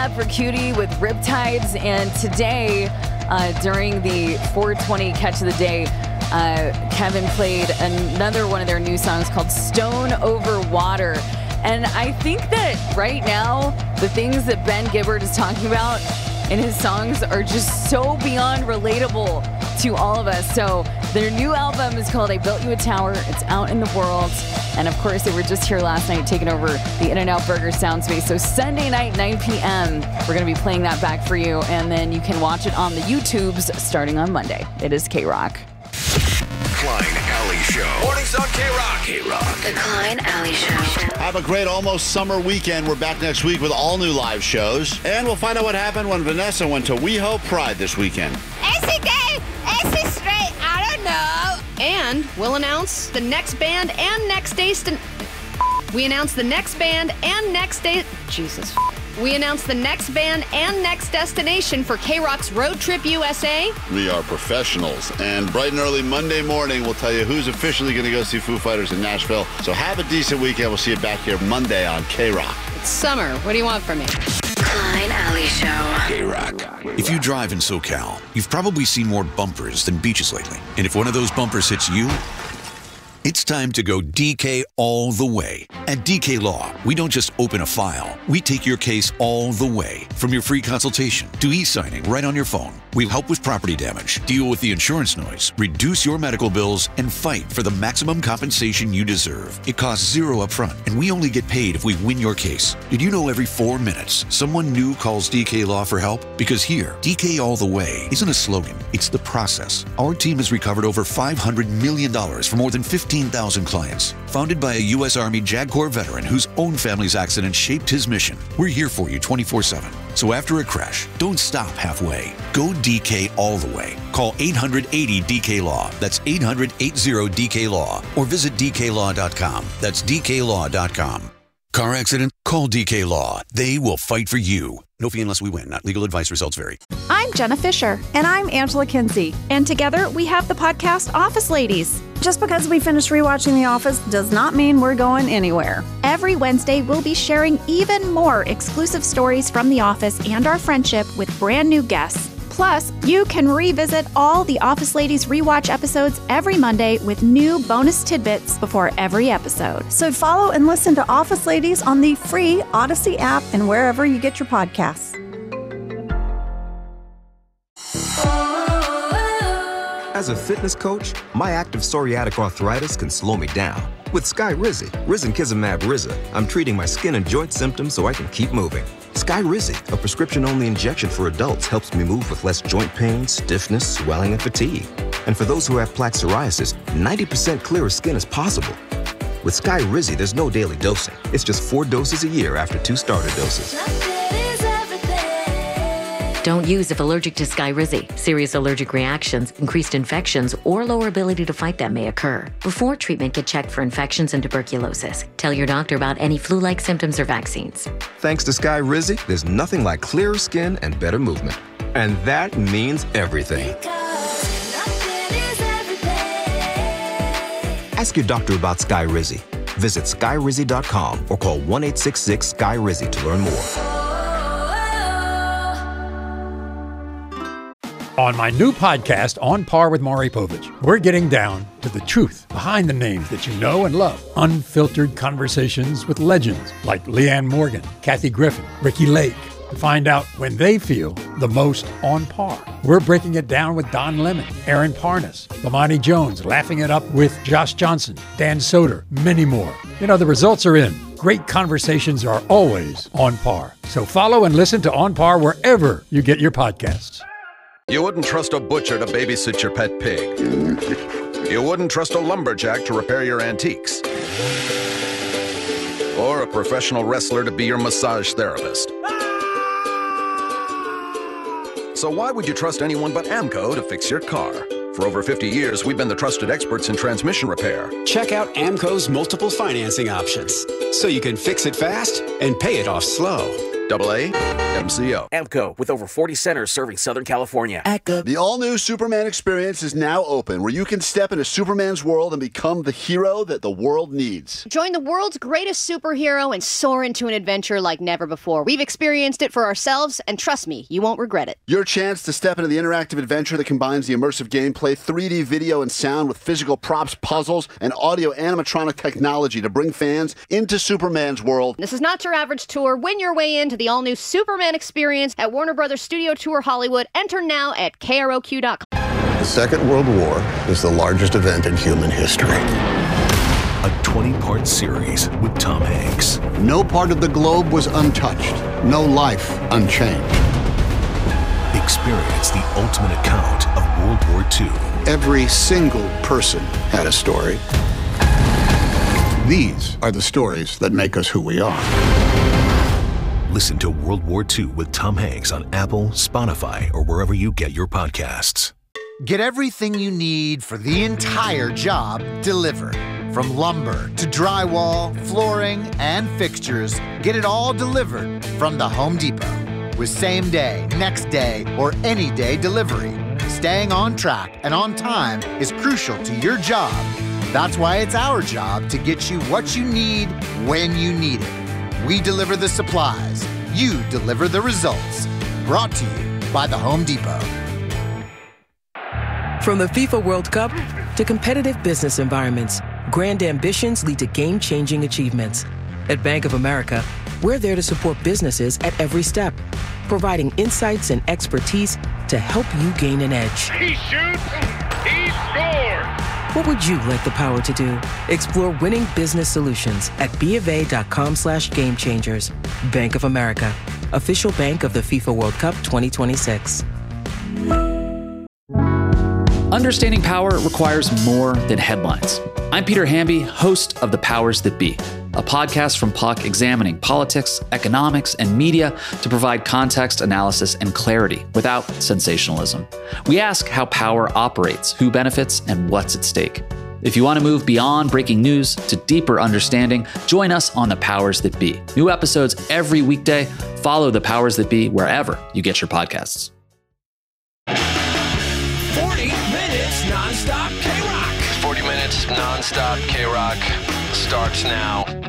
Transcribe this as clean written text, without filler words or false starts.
up for Cutie with Riptides. And today, during the 420 Catch of the Day, Kevin played another one of their new songs called Stone Over Water. And I think that right now, the things that Ben Gibbard is talking about in his songs are just so beyond relatable to all of us. So their new album is called I Built You a Tower. It's out in the world. And of course, they were just here last night taking over the In-N-Out Burger sound space. So Sunday night, 9 p.m., we're going to be playing that back for you. And then you can watch it on the YouTubes starting on Monday. It is K-Rock. Klein Alley Show. Mornings on K-Rock. K-Rock. The Klein Alley Show. Have a great almost summer weekend. We're back next week with all new live shows. And we'll find out what happened when Vanessa went to WeHo Pride this weekend. Is he gay? Is he straight? I don't know. And we'll announce the next band and next destination. We announced the next band and next day. Jesus. We announced the next band and next destination for K-Rock's Road Trip USA. We are professionals. And bright and early Monday morning, we'll tell you who's officially going to go see Foo Fighters in Nashville. So have a decent weekend. We'll see you back here Monday on K-Rock. It's summer. What do you want from me? Klein Alley Show. K-Rock. If you drive in SoCal, you've probably seen more bumpers than beaches lately. And if one of those bumpers hits you, it's time to go DK all the way. At DK Law, we don't just open a file. We take your case all the way. From your free consultation to e-signing right on your phone. We'll help with property damage, deal with the insurance noise, reduce your medical bills, and fight for the maximum compensation you deserve. It costs zero upfront, and we only get paid if we win your case. Did you know every 4 minutes, someone new calls DK Law for help? Because here, DK all the way isn't a slogan, it's the process. Our team has recovered over $500 million for more than 15,000 clients. Founded by a U.S. Army JAG Corps veteran whose own family's accident shaped his mission. We're here for you 24/7. So after a crash, don't stop halfway. Go DK all the way. Call 800-80-DK-LAW. That's 800-80-DK-LAW. Or visit DKLaw.com. That's DKLaw.com. Car accident? Call DK Law. They will fight for you. No fee unless we win. Not legal advice. Results vary. I'm Jenna Fisher. And I'm Angela Kinsey. And together we have the podcast Office Ladies. Just because we finished rewatching The Office does not mean we're going anywhere. Every Wednesday, we'll be sharing even more exclusive stories from The Office and our friendship with brand new guests. Plus, you can revisit all the Office Ladies rewatch episodes every Monday with new bonus tidbits before every episode. So follow and listen to Office Ladies on the free Odyssey app and wherever you get your podcasts. As a fitness coach, my active psoriatic arthritis can slow me down. With Skyrizi, risankizumab Riza, I'm treating my skin and joint symptoms so I can keep moving. Skyrizi, a prescription-only injection for adults, helps me move with less joint pain, stiffness, swelling, and fatigue. And for those who have plaque psoriasis, 90% clearer skin is possible. With Skyrizi, there's no daily dosing. It's just 4 doses a year after 2 starter doses. Don't use if allergic to Skyrizi. Serious allergic reactions, increased infections, or lower ability to fight them may occur. Before treatment, get checked for infections and tuberculosis. Tell your doctor about any flu-like symptoms or vaccines. Thanks to Skyrizi, there's nothing like clearer skin and better movement. And that means everything. Ask your doctor about Skyrizi. Visit Skyrizi.com or call 1-866-SKY-RIZI to learn more. On my new podcast, On Par with Maury Povich, we're getting down to the truth behind the names that you know and love. Unfiltered conversations with legends like Leanne Morgan, Kathy Griffin, Ricky Lake, to find out when they feel the most on par. We're breaking it down with Don Lemon, Aaron Parnas, Lamani Jones, laughing it up with Josh Johnson, Dan Soder, many more. You know, the results are in. Great conversations are always on par. So follow and listen to On Par wherever you get your podcasts. You wouldn't trust a butcher to babysit your pet pig. You wouldn't trust a lumberjack to repair your antiques. Or a professional wrestler to be your massage therapist. So why would you trust anyone but AMCO to fix your car? For over 50 years, we've been the trusted experts in transmission repair. Check out AMCO's multiple financing options, so you can fix it fast and pay it off slow. AA, MCO. Amco, with over 40 centers serving Southern California. The all-new Superman experience is now open, where you can step into Superman's world and become the hero that the world needs. Join the world's greatest superhero and soar into an adventure like never before. We've experienced it for ourselves, and trust me, you won't regret it. Your chance to step into the interactive adventure that combines the immersive gameplay, 3D video and sound with physical props, puzzles, and audio animatronic technology to bring fans into Superman's world. This is not your average tour. Win your way into the all-new Superman experience at Warner Brothers Studio Tour Hollywood. Enter now at KROQ.com. The Second World War is the largest event in human history. A 20-part series with Tom Hanks. No part of the globe was untouched. No life unchanged. Experience the ultimate account of World War II. Every single person had a story. These are the stories that make us who we are. Listen to World War II with Tom Hanks on Apple, Spotify, or wherever you get your podcasts. Get everything you need for the entire job delivered. From lumber to drywall, flooring, and fixtures, get it all delivered from the Home Depot. With same day, next day, or any day delivery, staying on track and on time is crucial to your job. That's why it's our job to get you what you need when you need it. We deliver the supplies. You deliver the results. Brought to you by the Home Depot. From the FIFA World Cup to competitive business environments, grand ambitions lead to game-changing achievements. At Bank of America, we're there to support businesses at every step, providing insights and expertise to help you gain an edge. He shoots, he scores! What would you like the power to do? Explore winning business solutions at BofA.com/gamechangers. Bank of America, official bank of the FIFA World Cup 2026. Understanding power requires more than headlines. I'm Peter Hamby, host of The Powers That Be, a podcast from Puck examining politics, economics, and media to provide context, analysis, and clarity without sensationalism. We ask how power operates, who benefits, and what's at stake. If you want to move beyond breaking news to deeper understanding, join us on The Powers That Be. New episodes every weekday. Follow The Powers That Be wherever you get your podcasts. 40 minutes nonstop K-Rock. 40 minutes nonstop K-Rock starts now.